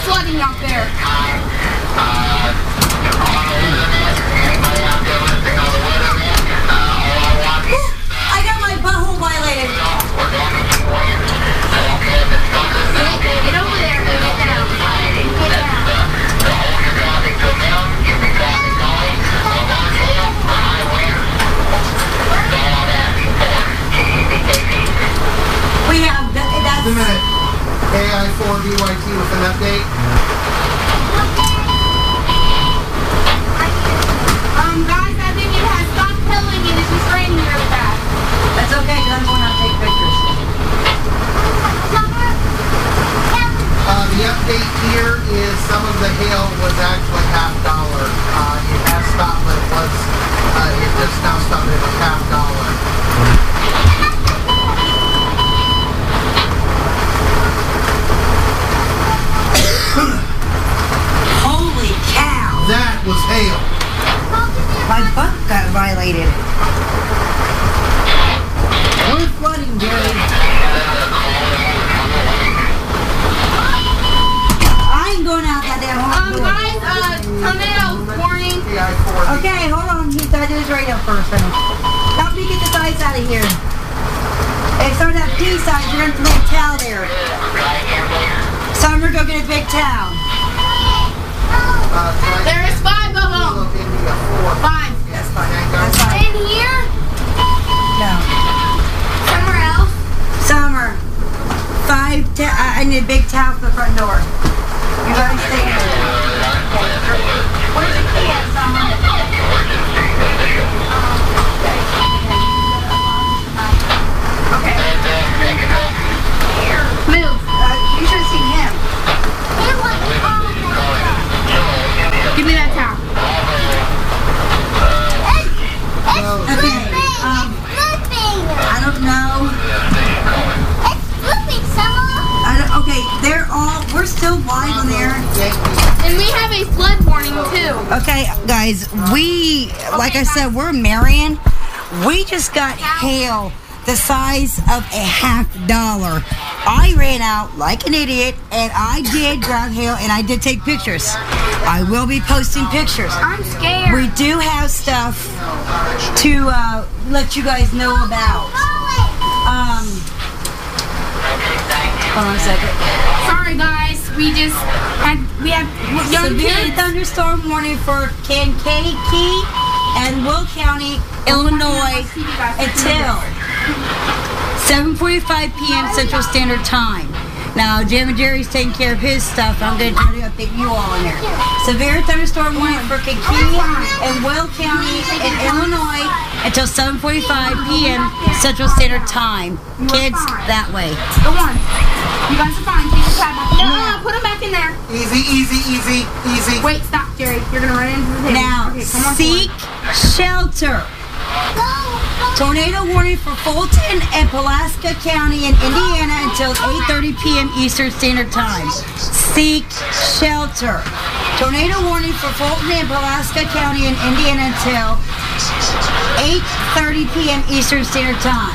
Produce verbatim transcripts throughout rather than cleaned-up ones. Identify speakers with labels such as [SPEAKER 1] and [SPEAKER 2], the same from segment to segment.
[SPEAKER 1] flooding out there.
[SPEAKER 2] I got my butthole violated.
[SPEAKER 1] Get over there and get down. Get down.
[SPEAKER 2] We have, that, that's...
[SPEAKER 3] Wait a minute. A I four B Y T with an update.
[SPEAKER 1] Um, guys, I think it has stopped pilling and it's just raining really bad.
[SPEAKER 2] That's okay, because I'm going out to take pictures.
[SPEAKER 3] Uh, the update here is some of the hail was actually half dollar. Uh, it has stopped, but it was, uh, it just now stopped at a half dollar.
[SPEAKER 2] Holy cow!
[SPEAKER 3] That was hail.
[SPEAKER 2] My butt got violated. We're flooding, Jerry. I ain't going out that damn
[SPEAKER 1] Um,
[SPEAKER 2] hard.
[SPEAKER 1] guys, uh, tornado warning.
[SPEAKER 3] A I four.
[SPEAKER 2] Okay, hold on. He's got to do his radio first. Help me get this ice out of here. If it's on that P side, you're going to lay a towel there. Summer, go get a big towel.
[SPEAKER 3] Uh, try
[SPEAKER 1] There is five of them.
[SPEAKER 3] Kilo India four.
[SPEAKER 1] Five.
[SPEAKER 2] That's fine.
[SPEAKER 3] Tango.
[SPEAKER 2] That's fine.
[SPEAKER 1] In here?
[SPEAKER 2] No.
[SPEAKER 1] Somewhere else?
[SPEAKER 2] Summer, five. Ta- I need a big towel for the front door. You guys stay here. Where's the key at, Summer? Okay.
[SPEAKER 1] Move.
[SPEAKER 2] Uh, you should have seen him.
[SPEAKER 1] Give me that towel.
[SPEAKER 2] Okay. Um, I don't know. I don't, okay, they're all. We're still live on there.
[SPEAKER 1] And we have a flood warning too.
[SPEAKER 2] Okay, guys, we, like I said, we're Marion. We just got hail the size of a half dollar. I ran out like an idiot, and I did grab hail, and I did take pictures. I will be posting pictures.
[SPEAKER 1] I'm scared.
[SPEAKER 2] We do have stuff to uh, let you guys know about. Um, hold on a second.
[SPEAKER 1] Sorry guys, we just had, we have young
[SPEAKER 2] Severe
[SPEAKER 1] kids.
[SPEAKER 2] thunderstorm warning for Kankakee and Will County, Illinois, until seven forty-five p.m. Central Standard Time. Now, Jim and Jerry's taking care of his stuff. I'm going to try to update you all in there. Severe thunderstorm warning for Kankakee and Will County in Illinois until seven forty-five p.m. Central Standard Time. Kids, that way.
[SPEAKER 1] Go on. You guys are fine. Keep your pad back. No, no, no, put them back in there.
[SPEAKER 3] Easy, easy, easy, easy.
[SPEAKER 1] Wait, stop, Jerry. You're gonna run into the table.
[SPEAKER 2] Now,
[SPEAKER 1] okay, come on
[SPEAKER 2] seek shelter. Tornado warning for Fulton and Pulaski County in Indiana until eight thirty p.m. Eastern Standard Time. Seek shelter. Tornado warning for Fulton and Pulaski County in Indiana until eight thirty p.m. Eastern Standard Time.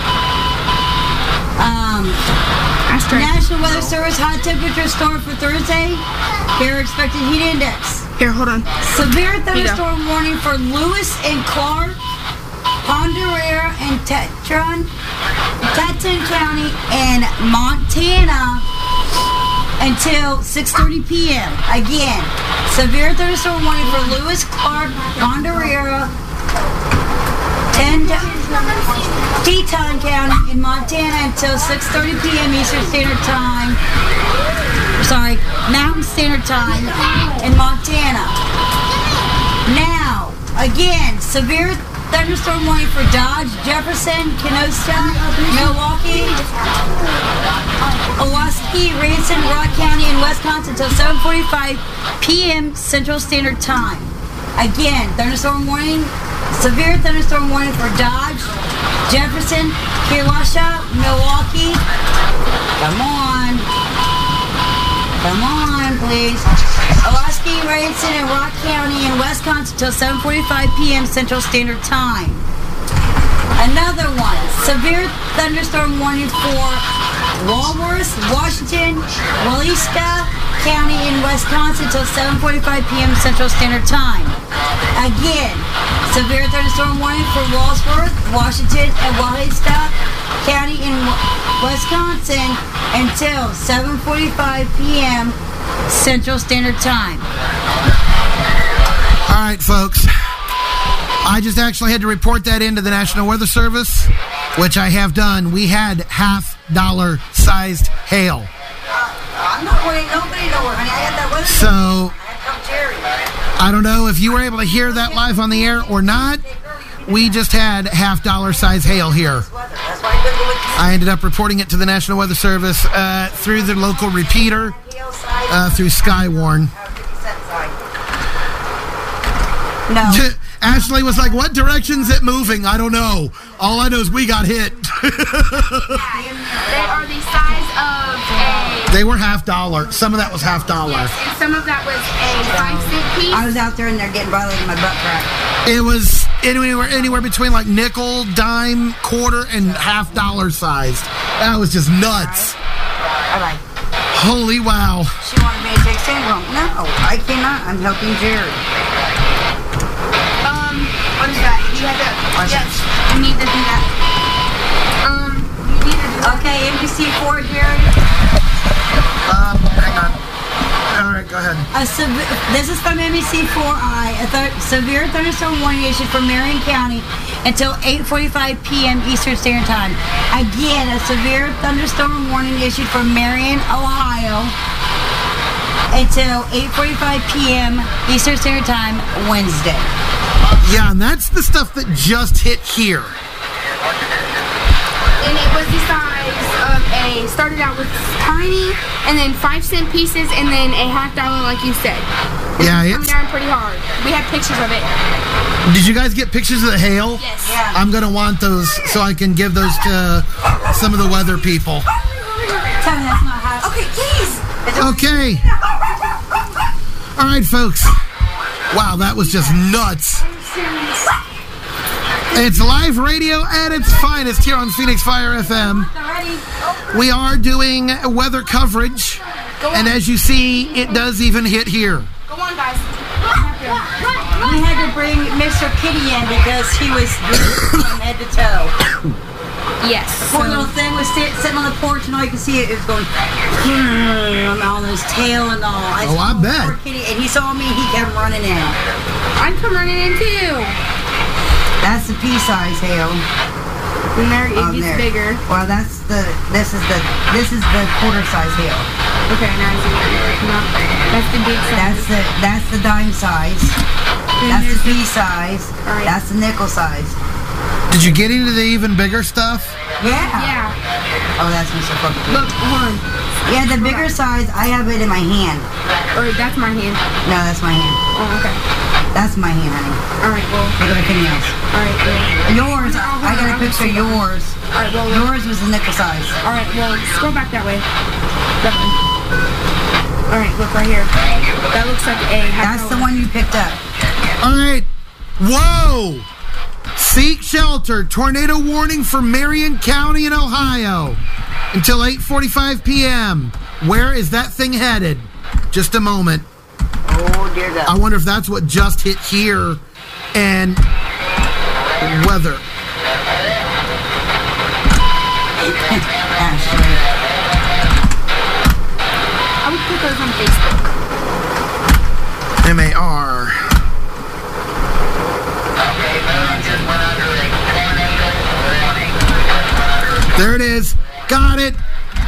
[SPEAKER 2] Um, National Weather Service high temperature storm for Thursday. Here expected heat index.
[SPEAKER 1] Here, hold on.
[SPEAKER 2] Severe thunderstorm warning for Lewis and Clark, Ponderosa and Tetron, Teton County, and Montana until six thirty p.m. Again, severe thunderstorm warning for Lewis, Clark, Ponderosa, Teton County in Montana until six thirty p.m. Eastern Standard Time. Sorry, Mountain Standard Time in Montana. Now, again, severe thunderstorm warning for Dodge, Jefferson, Kenosha, Milwaukee, Owaski, Ranson, Rock County, and Wisconsin until seven forty-five p.m. Central Standard Time. Again, thunderstorm warning, severe thunderstorm warning for Dodge, Jefferson, Kenosha, Milwaukee. Come on. Come on, please. Owaski, Ranson, and Rock County in Wisconsin until seven forty-five p.m. Central Standard Time. Another one, severe thunderstorm warning for Walworth, Washington, Waleska County in Wisconsin until seven forty-five p.m. Central Standard Time. Again, severe thunderstorm warning for Walworth, Washington, and Waleska County in Wisconsin until seven forty-five p.m. Central Standard Time.
[SPEAKER 3] All right, folks. I just actually had to report that into the National Weather Service, which I have done. We had half dollar sized hail.
[SPEAKER 2] I'm not worried. Nobody knows, honey. I had that weather.
[SPEAKER 3] So,
[SPEAKER 2] I had come Jerry.
[SPEAKER 3] I don't know if you were able to hear that live on the air or not. We just had half dollar size hail here. I ended up reporting it to the National Weather Service uh, through the local repeater, uh, through Skywarn.
[SPEAKER 2] No.
[SPEAKER 3] Ashley was like, what direction's it moving? I don't know. All I know is we got hit.
[SPEAKER 4] They are the size of a...
[SPEAKER 3] They were half dollar. Some of that was half dollar.
[SPEAKER 4] Yes, and some of that was a five cent piece.
[SPEAKER 2] I was out there and they're getting bothered in my butt crack.
[SPEAKER 3] It was anywhere anywhere between like nickel, dime, quarter, and half dollar sized. That was just nuts.
[SPEAKER 2] All right.
[SPEAKER 3] Holy wow.
[SPEAKER 2] She wanted me to take syndrome. No, I cannot. I'm helping Jerry.
[SPEAKER 4] Um, what is that? You have to...
[SPEAKER 2] Watch
[SPEAKER 4] yes, you need to do that. Um, you need to do that.
[SPEAKER 2] Okay, M B C four, Jerry.
[SPEAKER 3] Um, hang on. All right, go ahead.
[SPEAKER 2] A sev- this is from M B C four I. A th- severe thunderstorm warning issued for Marion County until eight forty-five p.m. Eastern Standard Time. Again, a severe thunderstorm warning issued for Marion, Ohio until eight forty-five p.m. Eastern Standard Time Wednesday.
[SPEAKER 3] Yeah, and that's the stuff that just hit here.
[SPEAKER 4] And it was the size of a, started out with tiny, and then five cent pieces, and then a half dollar, like you said.
[SPEAKER 3] Yeah,
[SPEAKER 4] It's
[SPEAKER 3] it's...
[SPEAKER 4] coming down pretty hard. We have pictures of it.
[SPEAKER 3] Did you guys get pictures of the hail?
[SPEAKER 4] Yes.
[SPEAKER 2] Yeah.
[SPEAKER 3] I'm going to want those so I can give those to some of the weather people.
[SPEAKER 2] Tell me that's not hot. Okay, please.
[SPEAKER 3] Okay. All right, folks. Wow, that was just nuts. It's live radio at its finest here on Phoenix Fire F M. We are doing weather coverage, and as you see, it does even hit here.
[SPEAKER 4] Go on, guys.
[SPEAKER 2] We had to bring Mister Kitty in because he was bleeding from head to toe.
[SPEAKER 4] Yes.
[SPEAKER 2] Poor little thing was sit, sitting on the porch, and all you could see it, it was going on his tail and all. I
[SPEAKER 3] Oh, I
[SPEAKER 2] saw
[SPEAKER 3] bet.
[SPEAKER 2] poor Kitty, and he saw me, he kept running in.
[SPEAKER 4] I come running in too.
[SPEAKER 2] That's the pea-size hail.
[SPEAKER 4] And there it
[SPEAKER 2] on
[SPEAKER 4] gets
[SPEAKER 2] there.
[SPEAKER 4] bigger.
[SPEAKER 2] Well, that's the. This is the. This is the quarter-size hail.
[SPEAKER 4] Okay, now I see what you're working on. That's the big size.
[SPEAKER 2] That's the. That's the dime size.
[SPEAKER 4] Then
[SPEAKER 2] That's the
[SPEAKER 4] there's
[SPEAKER 2] pea size.
[SPEAKER 4] All right.
[SPEAKER 2] That's the nickel size.
[SPEAKER 3] Did you get into the even bigger stuff?
[SPEAKER 2] Yeah.
[SPEAKER 4] Yeah.
[SPEAKER 2] Oh, that's Mister Fucking Kitty.
[SPEAKER 4] Look, hold on.
[SPEAKER 2] Yeah, the bigger size. I have it in my hand.
[SPEAKER 4] Or that's my hand.
[SPEAKER 2] No, that's my hand.
[SPEAKER 4] Oh, okay.
[SPEAKER 2] That's my hand, honey.
[SPEAKER 4] All right, well.
[SPEAKER 2] Look at everything else.
[SPEAKER 4] All right, well.
[SPEAKER 2] Yours, I got a picture of yours.
[SPEAKER 4] All right, well.
[SPEAKER 2] Yours was the nickel size.
[SPEAKER 4] All right, well, scroll back that way. That one. All right, look right here. That looks like a.
[SPEAKER 2] That's the one you picked up.
[SPEAKER 3] All right. Whoa! Seek shelter. Tornado warning for Marion County in Ohio until eight forty-five p.m. Where is that thing headed? Just a moment.
[SPEAKER 2] Oh, dear God.
[SPEAKER 3] I wonder if that's what just hit here and weather.
[SPEAKER 2] Ashley.
[SPEAKER 4] I would put those on Facebook.
[SPEAKER 3] M A R. There it is. Got it.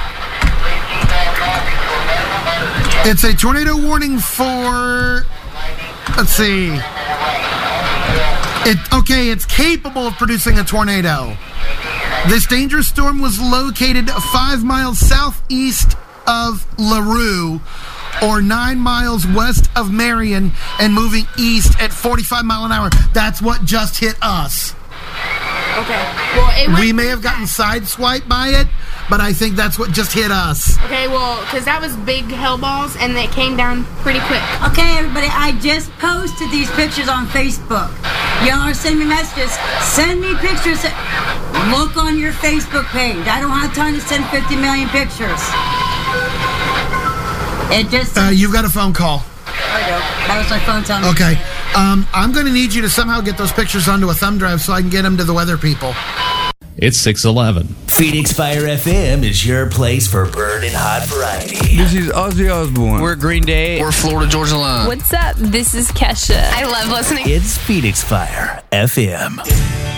[SPEAKER 3] It's a tornado warning for, let's see. It okay, it's capable of producing a tornado. This dangerous storm was located five miles southeast of LaRue, or nine miles west of Marion, and moving east at forty-five mile an hour. That's what just hit us.
[SPEAKER 4] Okay. Well, it went
[SPEAKER 3] We may have gotten sideswiped by it, but I think that's what just hit us.
[SPEAKER 4] Okay, well, because that was big hell balls, and they came down pretty quick.
[SPEAKER 2] Okay, everybody, I just posted these pictures on Facebook. Y'all are sending me messages. Send me pictures. Look on your Facebook page. I don't have time to send fifty million pictures. It just...
[SPEAKER 3] Uh, you've got a phone call.
[SPEAKER 2] There we go. That was my phone telling me.
[SPEAKER 3] Okay. Um, I'm going to need you to somehow get those pictures onto a thumb drive so I can get them to the weather people.
[SPEAKER 5] It's six eleven.
[SPEAKER 6] Phoenix Fire F M is your place for burning hot variety.
[SPEAKER 7] This is Ozzy Osbourne.
[SPEAKER 8] We're Green Day.
[SPEAKER 9] We're Florida Georgia Line.
[SPEAKER 10] What's up? This is Kesha.
[SPEAKER 11] I love listening.
[SPEAKER 6] It's Phoenix Fire F M.